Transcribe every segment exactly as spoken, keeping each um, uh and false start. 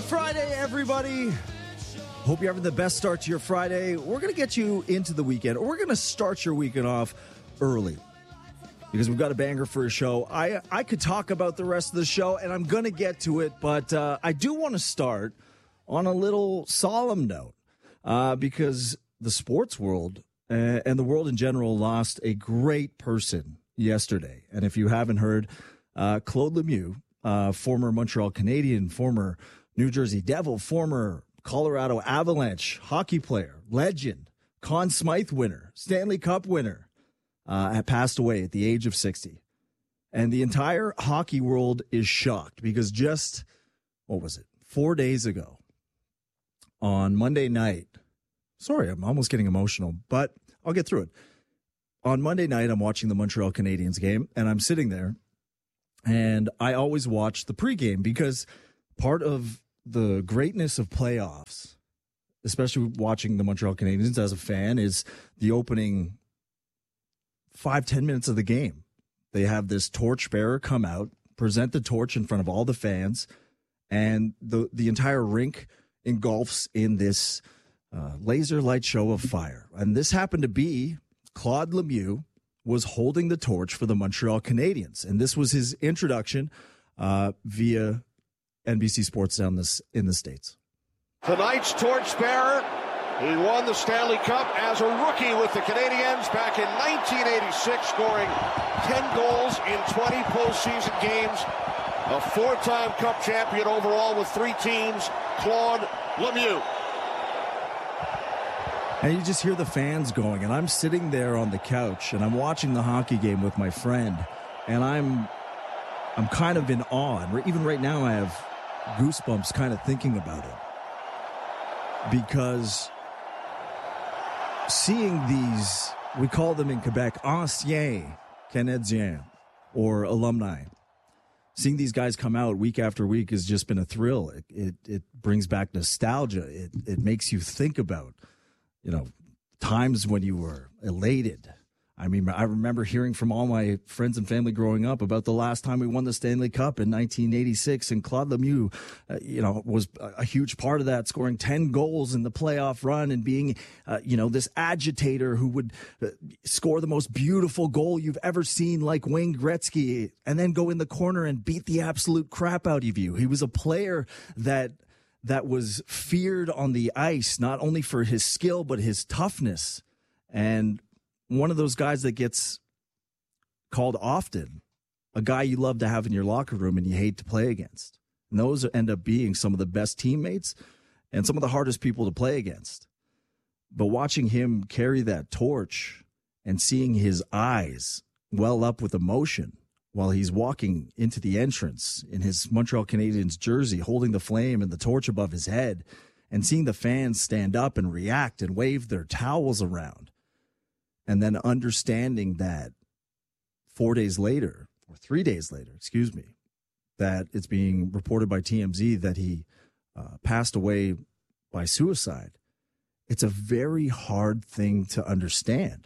Friday, everybody. Hope you're having the best start to your Friday. We're going to get you into the weekend, or we're going to start your weekend off early because we've got a banger for a show. I I could talk about the rest of the show, and I'm going to get to it, but uh, I do want to start on a little solemn note uh, because the sports world uh, and the world in general lost a great person yesterday. And if you haven't heard, uh, Claude Lemieux, uh, former Montreal Canadian, former New Jersey Devil, former Colorado Avalanche hockey player, legend, Conn Smythe winner, Stanley Cup winner, uh, had passed away at the age of sixty. And the entire hockey world is shocked because just, what was it, four days ago, on Monday night, sorry, I'm almost getting emotional, but I'll get through it. On Monday night, I'm watching the Montreal Canadiens game, and I'm sitting there, and I always watch the pregame because part of the greatness of playoffs, especially watching the Montreal Canadiens as a fan, is the opening five, ten minutes of the game. They have this torchbearer come out, present the torch in front of all the fans, and the, the entire rink engulfs in this uh, laser light show of fire. And this happened to be Claude Lemieux was holding the torch for the Montreal Canadiens. And this was his introduction uh, via N B C Sports down this in the States. Tonight's torchbearer, he won the Stanley Cup as a rookie with the Canadiens back in nineteen eighty-six, scoring ten goals in twenty postseason games. A four-time Cup champion overall with three teams, Claude Lemieux. And you just hear the fans going, and I'm sitting there on the couch, and I'm watching the hockey game with my friend, and I'm I'm kind of in awe. And even right now, I have goosebumps kind of thinking about it. Because seeing these, we call them in Quebec, anciens Canadiens, or alumni. Seeing these guys come out week after week has just been a thrill. It it, it brings back nostalgia. It it makes you think about, you know, times when you were elated. I mean, I remember hearing from all my friends and family growing up about the last time we won the Stanley Cup in nineteen eighty-six, and Claude Lemieux, uh, you know, was a huge part of that, scoring ten goals in the playoff run and being, uh, you know, this agitator who would uh, score the most beautiful goal you've ever seen, like Wayne Gretzky, and then go in the corner and beat the absolute crap out of you. He was a player that that was feared on the ice, not only for his skill, but his toughness. And one of those guys that gets called often, a guy you love to have in your locker room and you hate to play against. And those end up being some of the best teammates and some of the hardest people to play against. But watching him carry that torch and seeing his eyes well up with emotion while he's walking into the entrance in his Montreal Canadiens jersey, holding the flame and the torch above his head, and seeing the fans stand up and react and wave their towels around. And then understanding that four days later, or three days later, excuse me, that it's being reported by T M Z that he uh, passed away by suicide. It's a very hard thing to understand.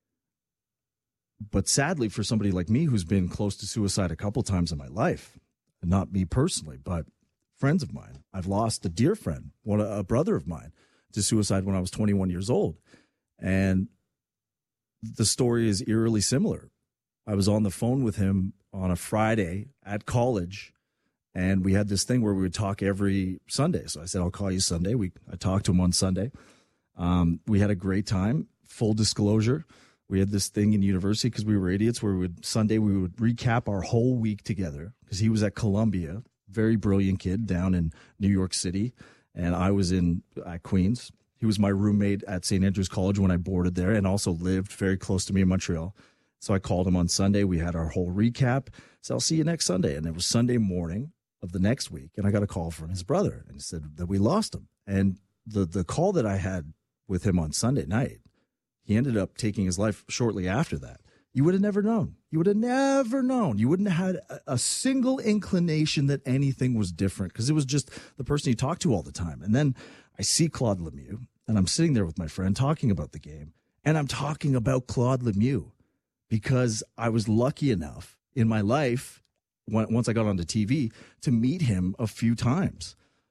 But sadly, for somebody like me who's been close to suicide a couple times in my life, not me personally, but friends of mine, I've lost a dear friend, one a brother of mine, to suicide when I was twenty-one years old. And the story is eerily similar. I was on the phone with him on a Friday at college, and we had this thing where we would talk every Sunday. So I said, I'll call you Sunday. We I talked to him on Sunday. Um, we had a great time. Full disclosure, we had this thing in university because we were idiots where we would Sunday we would recap our whole week together because he was at Columbia, very brilliant kid down in New York City, and I was in at Queens. He was my roommate at Saint Andrews College when I boarded there and also lived very close to me in Montreal. So I called him on Sunday. We had our whole recap. So I'll see you next Sunday. And it was Sunday morning of the next week, and I got a call from his brother, and he said that we lost him. And the the call that I had with him on Sunday night, he ended up taking his life shortly after that. You would have never known. You would have never known. You wouldn't have had a, a single inclination that anything was different because it was just the person you talked to all the time. And then I see Claude Lemieux, and I'm sitting there with my friend talking about the game, and I'm talking about Claude Lemieux because I was lucky enough in my life, when, once I got onto T V, to meet him a few times.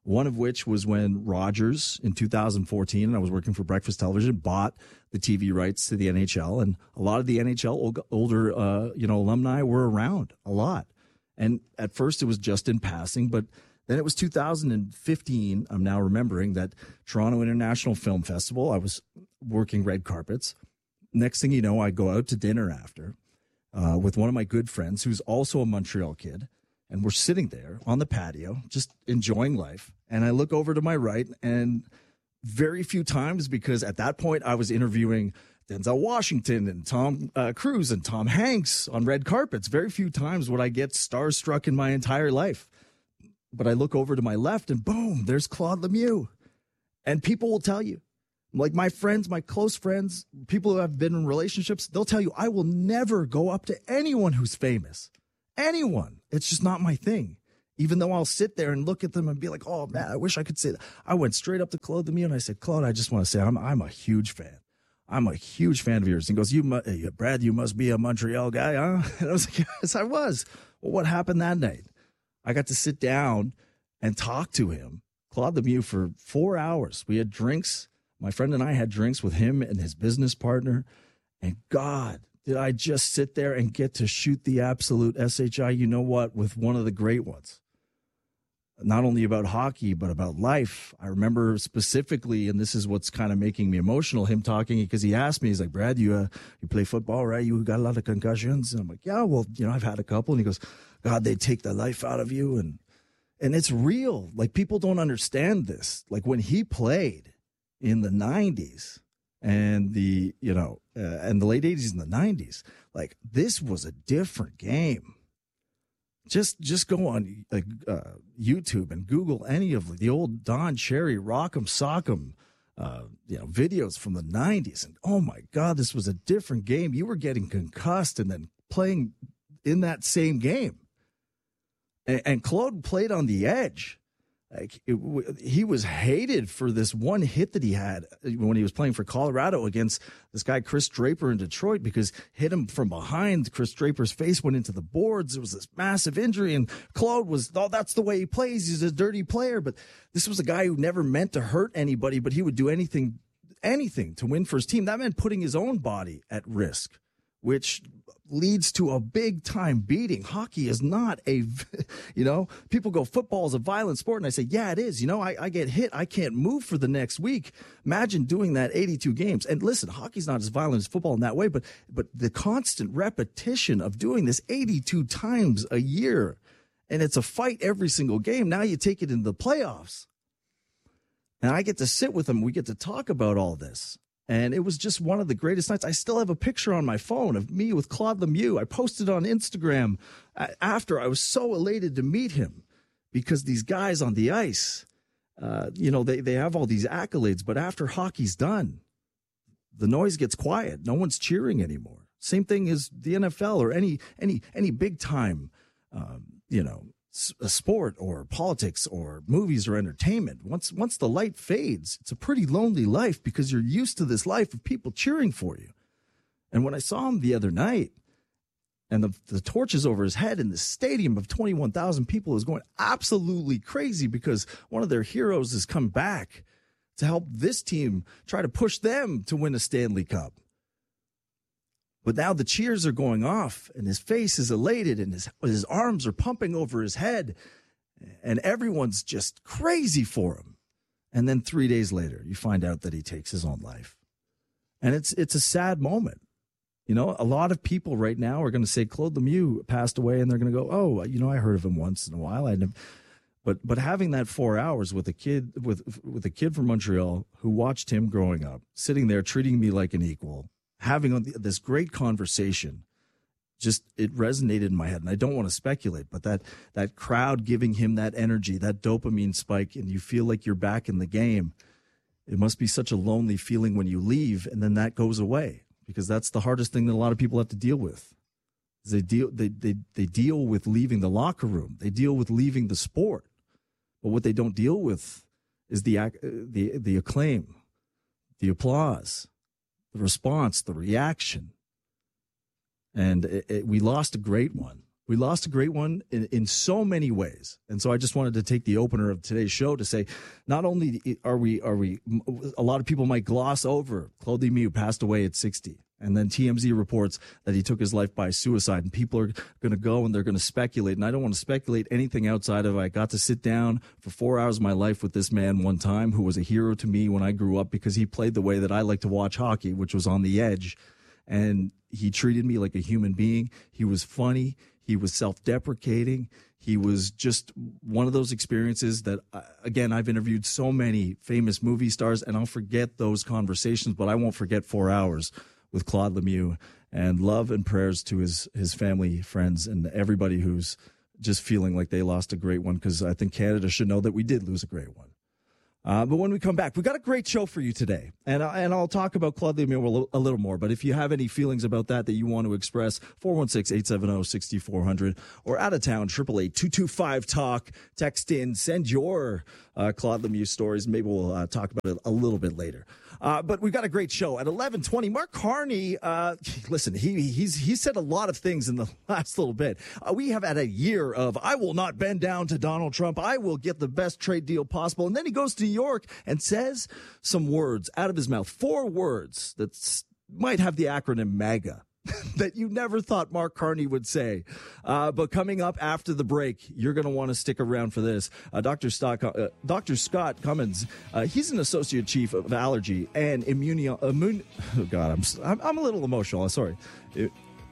One of which was when Rogers in two thousand fourteen, and I was working for Breakfast Television, bought the T V rights to the N H L, and a lot of the N H L older, uh, you know, alumni were around a lot. And at first it was just in passing, but then it was two thousand fifteen. I'm now remembering that Toronto International Film Festival. I was working red carpets. Next thing you know, I go out to dinner after uh, with one of my good friends who's also a Montreal kid. And we're sitting there on the patio, just enjoying life. And I look over to my right, and very few times, because at that point I was interviewing Denzel Washington and Tom uh, Cruise and Tom Hanks on red carpets. Very few times would I get starstruck in my entire life. But I look over to my left, and boom, there's Claude Lemieux. And people will tell you, like my friends, my close friends, people who have been in relationships, they'll tell you, I will never go up to anyone who's famous. Anyone. It's just not my thing. Even though I'll sit there and look at them and be like, oh, man, I wish I could say that. I went straight up to Claude Lemieux and I said, Claude, I just want to say I'm I'm a huge fan. I'm a huge fan of yours. And he goes, you, mu- hey, Brad, you must be a Montreal guy, huh? And I was like, yes, I was. Well, what happened that night? I got to sit down and talk to him, Claude Lemieux, for four hours. We had drinks. My friend and I had drinks with him and his business partner. And God, did I just sit there and get to shoot the absolute S H I, you know what, with one of the great ones. Not only about hockey, but about life. I remember specifically, and this is what's kind of making me emotional, him talking, because he asked me, he's like, Brad, you uh, you play football, right? You got a lot of concussions? And I'm like, yeah, well, you know, I've had a couple. And he goes, God, they take the life out of you. And and it's real. Like, people don't understand this. Like, when he played in the nineties, and the, you know, uh, and the late eighties and the nineties, like, this was a different game. Just just go on uh, uh, YouTube and Google any of the old Don Cherry, Rock'em Sock'em, uh, you know, videos from the nineties. And, oh, my God, this was a different game. You were getting concussed and then playing in that same game. And, and Claude played on the edge. Like, it, he was hated for this one hit that he had when he was playing for Colorado against this guy, Chris Draper, in Detroit, because hit him from behind. Chris Draper's face went into the boards. It was this massive injury, and Claude was, oh, that's the way he plays. He's a dirty player. But this was a guy who never meant to hurt anybody, but he would do anything, anything to win for his team. That meant putting his own body at risk, which leads to a big time beating. Hockey is not a, you know, people go, football is a violent sport. And I say, yeah, it is. You know, I, I get hit. I can't move for the next week. Imagine doing that eighty-two games. And listen, hockey's not as violent as football in that way, but, but the constant repetition of doing this eighty-two times a year, and it's a fight every single game. Now you take it into the playoffs. And I get to sit with him. We get to talk about all this. And it was just one of the greatest nights. I still have a picture on my phone of me with Claude Lemieux. I posted on Instagram after. I was so elated to meet him, because these guys on the ice, uh, you know, they, they have all these accolades. But after hockey's done, the noise gets quiet. No one's cheering anymore. Same thing as the N F L or any any any big time, um, you know, a sport or politics or movies or entertainment. Once once the light fades, it's a pretty lonely life, because you're used to this life of people cheering for you. And when I saw him the other night, and the, the torches over his head in the stadium of twenty-one thousand people is going absolutely crazy, because one of their heroes has come back to help this team try to push them to win a Stanley Cup. But now the cheers are going off, and his face is elated, and his his arms are pumping over his head, and everyone's just crazy for him. And then three days later, you find out that he takes his own life. And it's it's a sad moment. You know, a lot of people right now are going to say Claude Lemieux passed away, and they're going to go, oh, you know, I heard of him once in a while. I never, but but having that four hours with a kid with with a kid from Montreal who watched him growing up, sitting there treating me like an equal, having this great conversation, just, it resonated in my head. And I don't want to speculate, but that that crowd giving him that energy, that dopamine spike, and you feel like you're back in the game, it must be such a lonely feeling when you leave, and then that goes away, because that's the hardest thing that a lot of people have to deal with. They deal they they they deal with leaving the locker room. They deal with leaving the sport. But what they don't deal with is the the the acclaim, the applause, the response, the reaction. And it, it, we lost a great one. We lost a great one in, in so many ways. And so I just wanted to take the opener of today's show to say, not only are we, are we, a lot of people might gloss over Claude Lemieux passed away at sixty. And then T M Z reports that he took his life by suicide. And people are going to go and they're going to speculate. And I don't want to speculate anything outside of I got to sit down for four hours of my life with this man one time who was a hero to me when I grew up because he played the way that I like to watch hockey, which was on the edge. And he treated me like a human being. He was funny. He was self-deprecating. He was just one of those experiences that, uh, again, I've interviewed so many famous movie stars, and I'll forget those conversations, but I won't forget four hours with Claude Lemieux. And love and prayers to his, his family, friends, and everybody who's just feeling like they lost a great one, because I think Canada should know that we did lose a great one. Uh, but when we come back, we got a great show for you today. And, uh, and I'll talk about Claude Lemieux a little, a little more. But if you have any feelings about that that you want to express, four one six, eight seven zero, six four zero zero or out of town, eight eight eight, two two five, talk. Text in, send your uh, Claude Lemieux stories. Maybe we'll uh, talk about it a little bit later. Uh, but we've got a great show at eleven twenty. Mark Carney, uh, listen, he he's he said a lot of things in the last little bit. Uh, we have had a year of I will not bend down to Donald Trump. I will get the best trade deal possible. And then he goes to New York and says some words out of his mouth, four words that might have the acronym MAGA. That you never thought Mark Carney would say. Uh, but coming up after the break, you're going to want to stick around for this. Uh, Doctor Scott, uh, Doctor Scott Cummins, uh, he's an associate chief of allergy and immuno... Immun- oh, God, I'm, I'm I'm a little emotional. I'm sorry. It,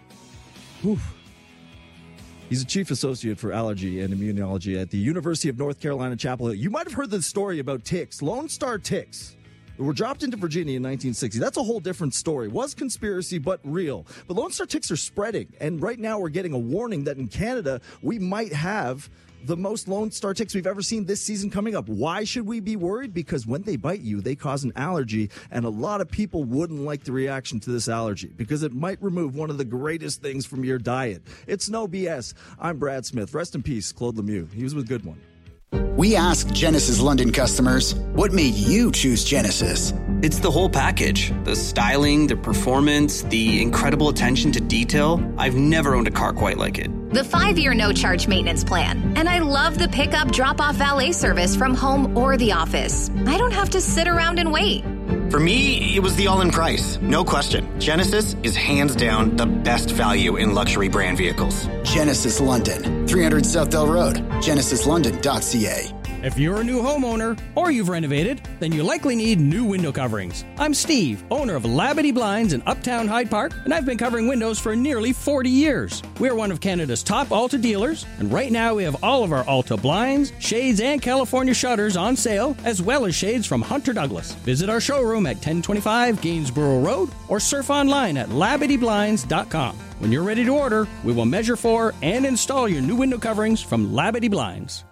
He's a chief associate for allergy and immunology at the University of North Carolina, Chapel Hill. You might have heard the story about ticks, Lone Star ticks. Were dropped into Virginia in nineteen sixty. That's a whole different story. Was conspiracy, but real. But Lone Star ticks are spreading. And right now we're getting a warning that in Canada, we might have the most Lone Star ticks we've ever seen this season coming up. Why should we be worried? Because when they bite you, they cause an allergy. And a lot of people wouldn't like the reaction to this allergy because it might remove one of the greatest things from your diet. It's no B S. I'm Brad Smith. Rest in peace, Claude Lemieux. He was a good one. We asked Genesis London customers, what made you choose Genesis? It's the whole package. The styling, the performance, the incredible attention to detail. I've never owned a car quite like it. The five-year no-charge maintenance plan. And I love the pickup drop-off valet service from home or the office. I don't have to sit around and wait. For me, it was the all-in price. No question. Genesis is hands down the best value in luxury brand vehicles. Genesis London, three hundred Southdale Road, genesis london dot c a. If you're a new homeowner or you've renovated, then you likely need new window coverings. I'm Steve, owner of Labadee Blinds in Uptown Hyde Park, and I've been covering windows for nearly forty years. We're one of Canada's top Alta dealers, and right now we have all of our Alta blinds, shades, and California shutters on sale, as well as shades from Hunter Douglas. Visit our showroom at ten twenty-five Gainsborough Road or surf online at labadee blinds dot com. When you're ready to order, we will measure for and install your new window coverings from Labadee Blinds.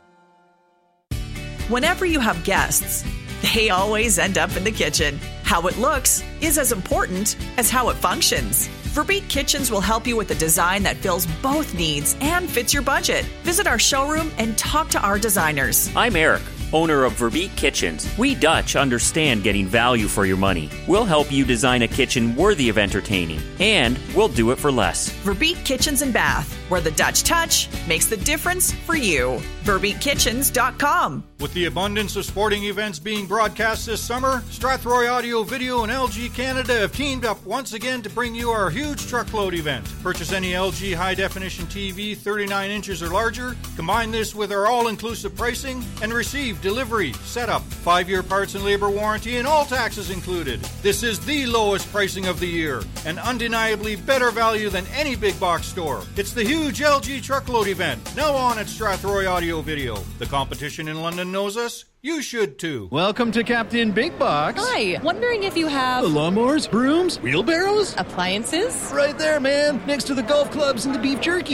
Whenever you have guests, they always end up in the kitchen. How it looks is as important as how it functions. Verbeek Kitchens will help you with a design that fills both needs and fits your budget. Visit our showroom and talk to our designers. I'm Eric, owner of Verbeek Kitchens. We Dutch understand getting value for your money. We'll help you design a kitchen worthy of entertaining, and we'll do it for less. Verbeek Kitchens and Bath, where the Dutch touch makes the difference for you. verbeek kitchens dot com. With the abundance of sporting events being broadcast this summer, Strathroy Audio Video and L G Canada have teamed up once again to bring you our huge truckload event. Purchase any L G high-definition T V thirty-nine inches or larger, combine this with our all-inclusive pricing, and receive delivery, setup, five-year parts and labor warranty, and all taxes included. This is the lowest pricing of the year, and undeniably better value than any big box store. It's the huge L G truckload event, now on at Strathroy Audio Video. The competition in London knows us. You should too. Welcome to Captain Big Box. Hi, wondering if you have... lawnmowers, brooms, wheelbarrows? Appliances? Right there, man, next to the golf clubs and the beef jerky.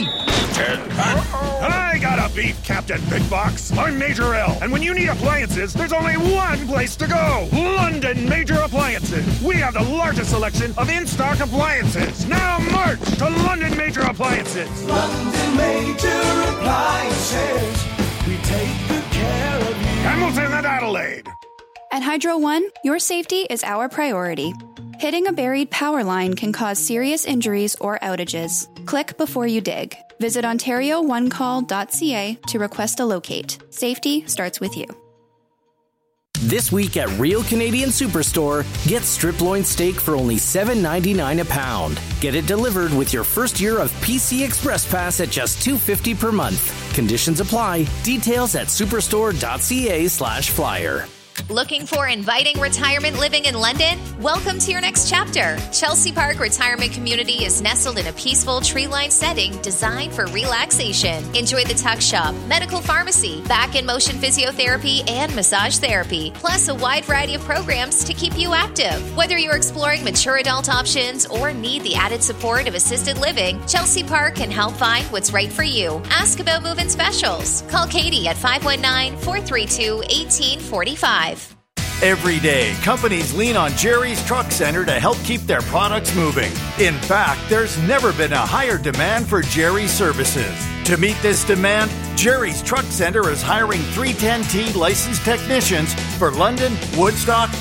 I got a beef, Captain Big Box. I'm Major L, and when you need appliances, there's only one place to go. London Major Appliances. We have the largest selection of in-stock appliances. Now march to London Major Appliances. London Major Appliances. We take good care of you. Hamilton and Adelaide. At Hydro One, your safety is our priority. Hitting a buried power line can cause serious injuries or outages. Click before you dig. Visit ontario one call dot c a to request a locate. Safety starts with you. This week at Real Canadian Superstore, get strip loin steak for only seven ninety-nine a pound. Get it delivered with your first year of P C Express Pass at just two dollars and fifty cents per month. Conditions apply. Details at superstore dot c a slash flyer. Looking for inviting retirement living in London? Welcome to your next chapter. Chelsea Park Retirement Community is nestled in a peaceful tree-lined setting designed for relaxation. Enjoy the tuck shop, medical pharmacy, back and motion physiotherapy, and massage therapy, plus a wide variety of programs to keep you active. Whether you're exploring mature adult options or need the added support of assisted living, Chelsea Park can help find what's right for you. Ask about move-in specials. Call Katie at five one nine, four three two, one eight four five. Every day, companies lean on Jerry's Truck Center to help keep their products moving. In fact, there's never been a higher demand for Jerry's services. To meet this demand, Jerry's Truck Center is hiring three ten T licensed technicians for London, Woodstock,